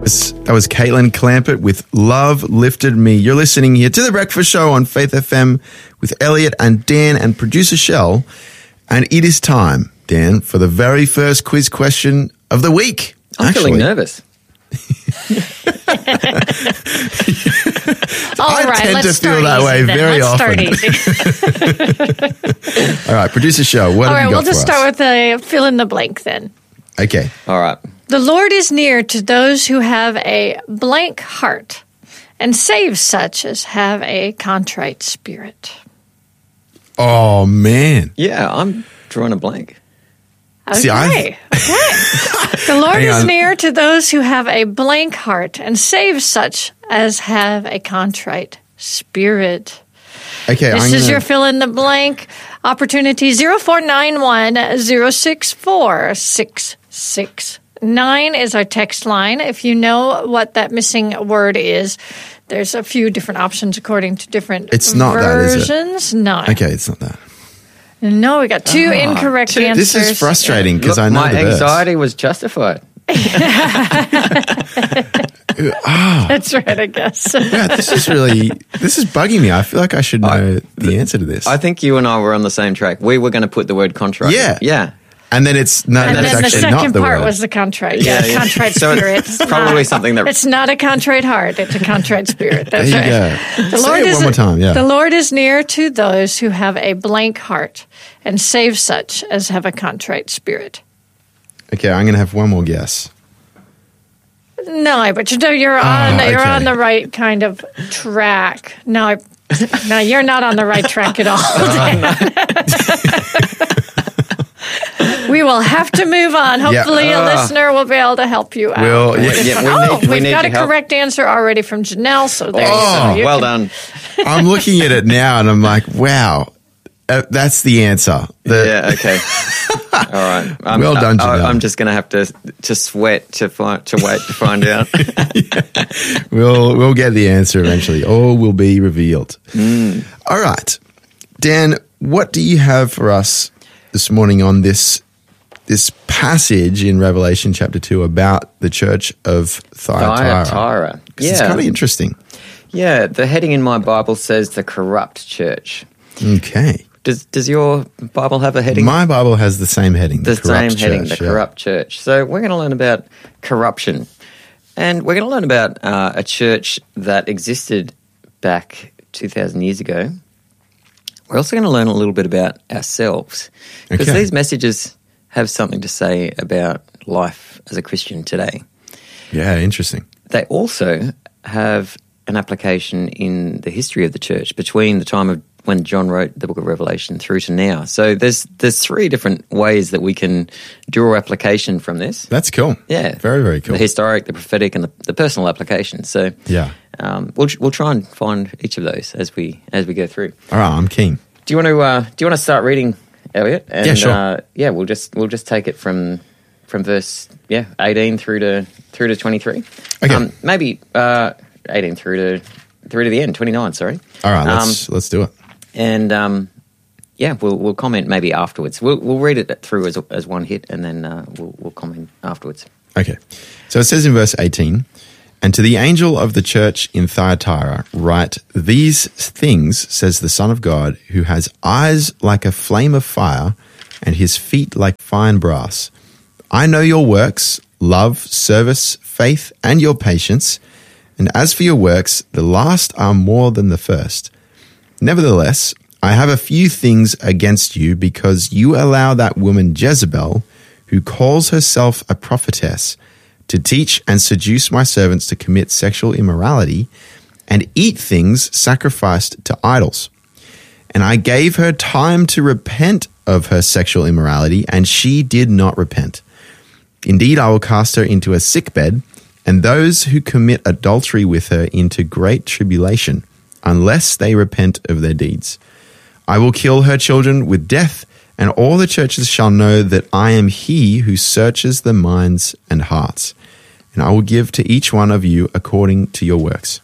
That was Caitlin Clampett with Love Lifted Me. You're listening here to The Breakfast Show on Faith FM with Elliot and Dan and producer Shell. And it is time, Dan, for the very first quiz question of the week. I'm feeling nervous. I tend to feel that way very often. All right, producer Shell, what have you got for us? All right, we'll just start with the fill in the blank then. Okay. All right. The Lord is near to those who have a blank heart and saves such as have a contrite spirit. Oh, man. Yeah, I'm drawing a blank. Okay. See, Okay. The Lord is near to those who have a blank heart and saves such as have a contrite spirit. Okay, This is your fill in the blank opportunity 0491 064 669 is our text line. If you know what that missing word is, there's a few different options according to different It's not versions. that, is it? No. Okay, it's not that. No, we got two incorrect answers. This is frustrating because I know my the verse. anxiety was justified. That's right, I guess. Yeah, this is bugging me. I feel like I should know the answer to this. I think you and I were on the same track. We were going to put the word contrite. Yeah. Yeah. And then it's And then the actually not second the part word. was the contrite. Yeah, Yeah, yeah. contrite So spirit. it's probably something that... It's not a contrite heart. It's a contrite spirit. That's There you right. go. Say it one more time, yeah. The Lord is near to those who have a blank heart and save such as have a contrite spirit. Okay, I'm going to have one more guess. No, but you're on okay. the right kind of track. No, you're not on the right track at all. We will have to move on. Hopefully, a listener will be able to help you out. Well, we've got a correct answer already from Janelle. So there you go. Well done. I'm looking at it now and I'm like, wow, that's the answer. Yeah, okay. All right. Well done, Janelle. I'm just going to have to sweat to wait to find out. We'll get the answer eventually. All will be revealed. All right. Dan, what do you have for us this morning on this passage in Revelation chapter 2 about the church of Thyatira? Yeah. It's kind of interesting. Yeah, the heading in my Bible says the corrupt church. Okay. Does your Bible have a heading? My Bible has the same heading. The same heading, the yeah. corrupt church. So we're going to learn about corruption. And we're going to learn about a church that existed back 2,000 years ago. We're also going to learn a little bit about ourselves. Because these messages have something to say about life as a Christian today. Yeah, interesting. They also have an application in the history of the church between the time of when John wrote the book of Revelation through to now. So there's three different ways that we can draw application from this. That's cool. Yeah. Very, very cool. The historic, the prophetic, and the personal application. So yeah. We'll try and find each of those as we go through. All right, I'm keen. Do you want to start reading, Elliot? And, yeah, sure. We'll just take it from verse 18 through to 23. Okay. Maybe 18 through to the end, 29. Sorry. All right, let's do it. And we'll comment maybe afterwards. We'll read it through as one hit, and then we'll comment afterwards. Okay. So it says in verse 18, "And to the angel of the church in Thyatira write, these things says the Son of God, who has eyes like a flame of fire and his feet like fine brass. I know your works, love, service, faith, and your patience. And as for your works, the last are more than the first. Nevertheless, I have a few things against you, because you allow that woman Jezebel, who calls herself a prophetess, to teach and seduce my servants to commit sexual immorality and eat things sacrificed to idols. And I gave her time to repent of her sexual immorality, and she did not repent. Indeed, I will cast her into a sickbed, and those who commit adultery with her into great tribulation, unless they repent of their deeds. I will kill her children with death, and all the churches shall know that I am he who searches the minds and hearts. And I will give to each one of you according to your works.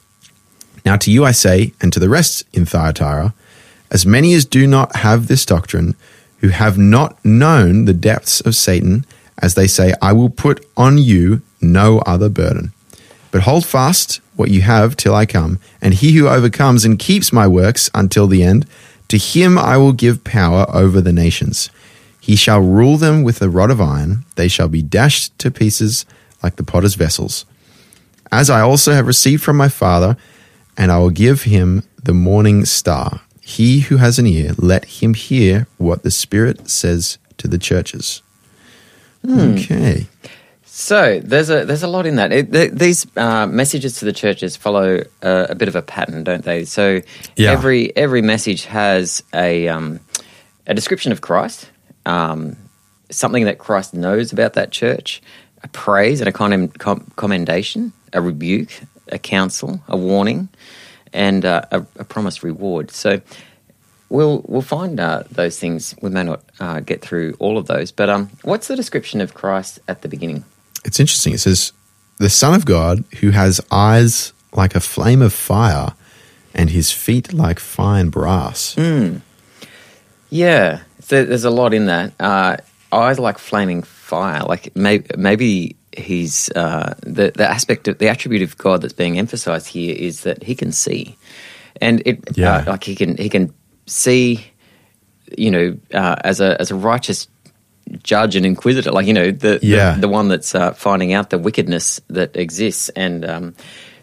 Now to you I say, and to the rest in Thyatira, as many as do not have this doctrine, who have not known the depths of Satan, as they say, I will put on you no other burden. But hold fast what you have till I come, and he who overcomes and keeps my works until the end, to him I will give power over the nations. He shall rule them with a rod of iron. They shall be dashed to pieces like the potter's vessels. As I also have received from my Father, and I will give him the morning star. He who has an ear, let him hear what the Spirit says to the churches. Okay. So there's a lot in that. These messages to the churches follow a bit of a pattern, don't they? So every message has a description of Christ, something that Christ knows about that church, a praise and a commendation, a rebuke, a counsel, a warning, and a promised reward. So we'll find those things. We may not get through all of those, but what's the description of Christ at the beginning? It's interesting. It says, the Son of God, who has eyes like a flame of fire and his feet like fine brass. Yeah, there's a lot in that. Eyes like flaming fire. Like maybe he's the aspect of the attribute of God that's being emphasized here is that he can see, and like he can see, as a righteous judge and inquisitor, like the one that's finding out the wickedness that exists, and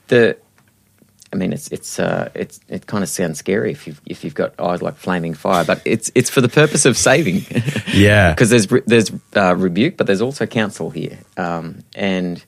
it kind of sounds scary if you've got eyes like flaming fire, but it's for the purpose of saving. Yeah, because there's rebuke, but there's also counsel here, and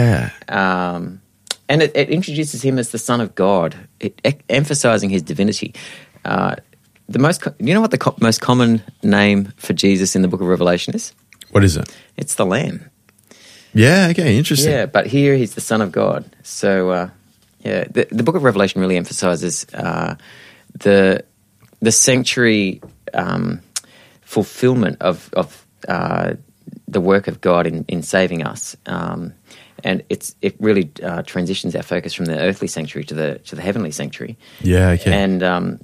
it introduces him as the Son of God, emphasizing his divinity. You know what the most common name for Jesus in the book of Revelation is? What is it? It's the Lamb. Yeah, okay, interesting. Yeah, but here he's the Son of God. So, the book of Revelation really emphasizes the sanctuary fulfillment of the work of God in saving us. And it really transitions our focus from the earthly sanctuary to the heavenly sanctuary. Yeah, okay. And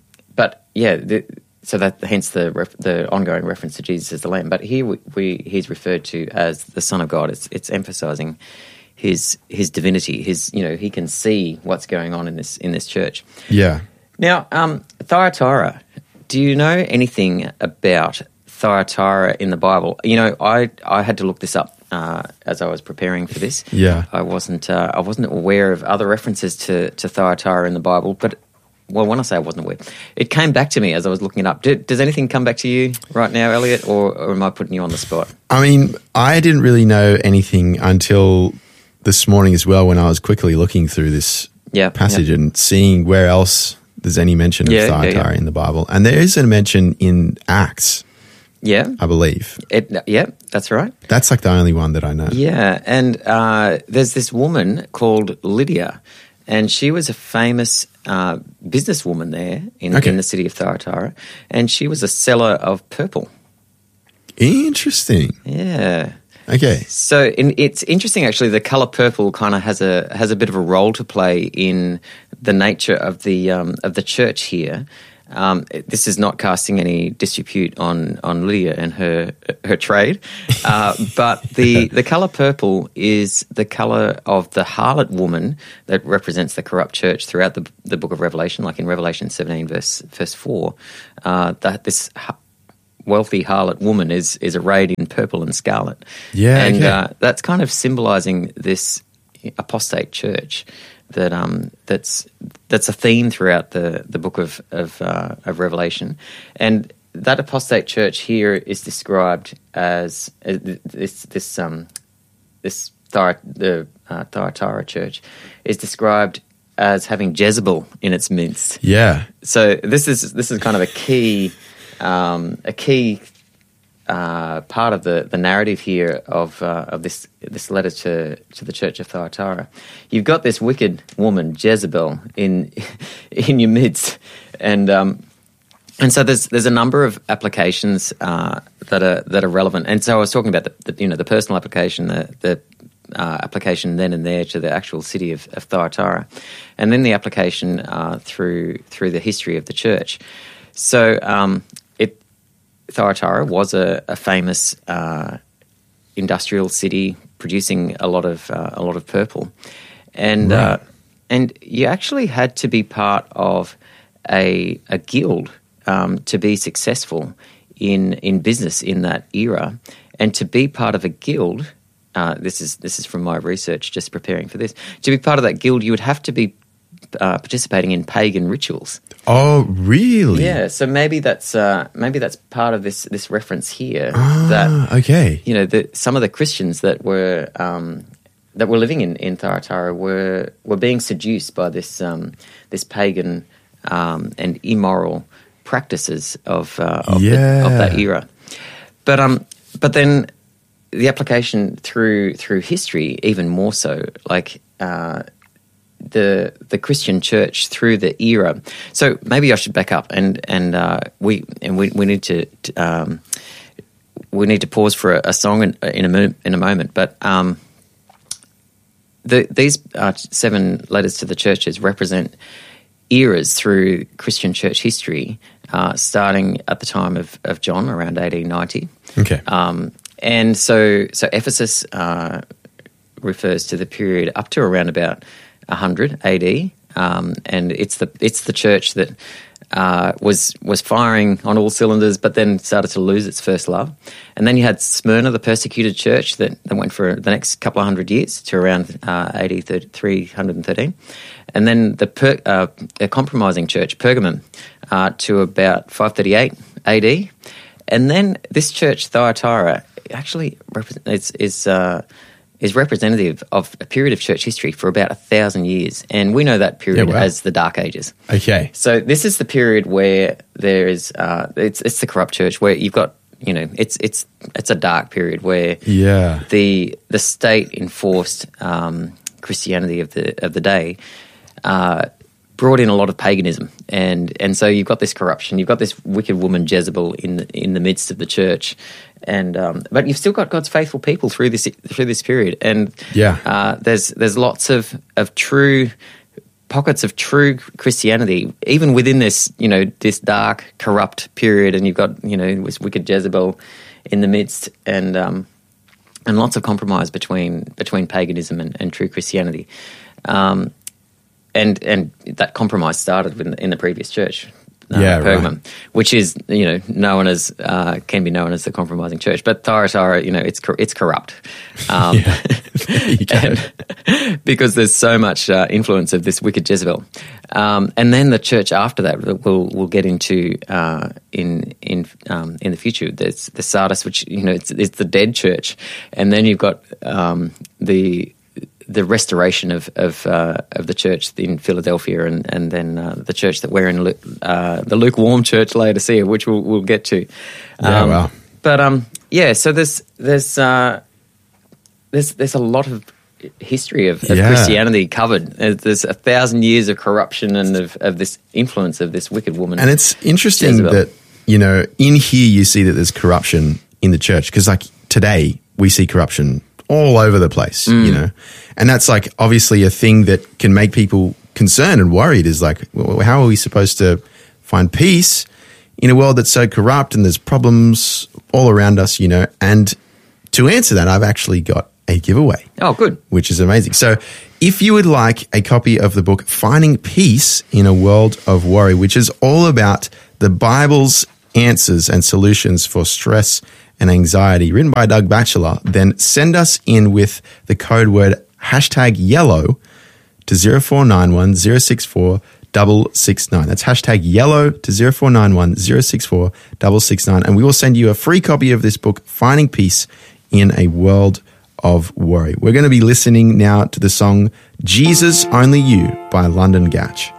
so that hence the ongoing reference to Jesus as the Lamb. But here he's referred to as the Son of God. It's emphasizing his divinity. He can see what's going on in this church. Yeah. Now, Thyatira. Do you know anything about Thyatira in the Bible? I had to look this up as I was preparing for this. Yeah. I wasn't aware of other references to Thyatira in the Bible, but. Well, when I say I wasn't aware, it came back to me as I was looking it up. Does anything come back to you right now, Elliot, or am I putting you on the spot? I mean, I didn't really know anything until this morning as well when I was quickly looking through this passage and seeing where else there's any mention of Thyatira in the Bible. And there is a mention in Acts, I believe. That's right. That's like the only one that I know. Yeah, and there's this woman called Lydia, and she was a famous businesswoman there in the city of Thyatira, and she was a seller of purple. Interesting. Yeah. Okay. So it's interesting, actually. The color purple kind of has a bit of a role to play in the nature of the church here. This is not casting any disrepute on Lydia and her trade, but the color purple is the color of the harlot woman that represents the corrupt church throughout the book of Revelation, like in Revelation 17 verse 4. That this wealthy harlot woman is arrayed in purple and scarlet, and that's kind of symbolizing this apostate church. That's a theme throughout the book of Revelation, and that apostate church here is described as the Thyatira church is described as having Jezebel in its midst. Yeah. So this is kind of a key part of the narrative here of this letter to the church of Thyatira. You've got this wicked woman Jezebel in your midst, and so there's a number of applications that are relevant. And so I was talking about the personal application, the application then and there to the actual city of Thyatira, and then the application through the history of the church. So Thyatira was a famous industrial city, producing a lot of purple, and Right. and you actually had to be part of a guild to be successful in business in that era, and to be part of a guild. This is from my research, just preparing for this. To be part of that guild, you would have to be participating in pagan rituals. Oh, really? Yeah, so maybe that's part of this reference here. That Okay. some of the Christians that were living in Thyatira were being seduced by this pagan and immoral practices of that era. But then the application through history, even more so, like the Christian church through the era. So maybe I should back up and we need to pause for a song in a moment. But these 7 letters to the churches represent eras through Christian church history, starting at the time of John around 1890. Okay. And so Ephesus refers to the period up to around about 100 AD, and it's the church that was firing on all cylinders, but then started to lose its first love. And then you had Smyrna, the persecuted church that went for the next couple of hundred years to around AD 313, and then the compromising church Pergamum to about 538 AD, and then this church Thyatira actually is representative of a period of church history for about 1,000 years, and we know that period as the Dark Ages. Okay. So this is the period where there is it's the corrupt church, where you've got it's a dark period where the state enforced Christianity of the day brought in a lot of paganism, and so you've got this corruption, you've got this wicked woman Jezebel in the midst of the church, and but you've still got God's faithful people through this period, and there's lots of true pockets of true Christianity even within this this dark corrupt period, and you've got this wicked Jezebel in the midst, and lots of compromise between paganism and true Christianity. And that compromise started in the previous church, Pergamum, right. which is known as can be known as the compromising church. But Thyatira, it's corrupt, because there's so much influence of this wicked Jezebel. And then the church after that, we'll get into in the future. There's the Sardis, which it's the dead church, and then you've got the restoration of the church in Philadelphia, and then the church that we're in, the lukewarm church Laodicea, which we'll get to. Wow. But so there's a lot of history of Christianity covered. There's 1,000 years of corruption and of this influence of this wicked woman. And it's interesting Jezebel. that in here you see that there's corruption in the church, because like today we see corruption all over the place, and that's like obviously a thing that can make people concerned and worried, is like, well, how are we supposed to find peace in a world that's so corrupt and there's problems all around us, and to answer that, I've actually got a giveaway. Oh, good. Which is amazing. So if you would like a copy of the book, Finding Peace in a World of Worry, which is all about the Bible's answers and solutions for stress and anxiety, written by Doug Batchelor, then send us in with the code word #yellow to 0491 064 669. That's #yellow to 0491 064 669. And we will send you a free copy of this book, Finding Peace in a World of Worry. We're going to be listening now to the song Jesus Only You by London Gatch.